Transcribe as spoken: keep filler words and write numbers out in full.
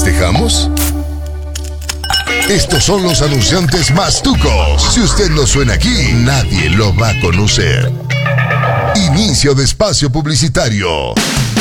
festejamos? Estos son los anunciantes más tucos. Si usted no suena aquí, nadie lo va a conocer. Inicio de espacio publicitario.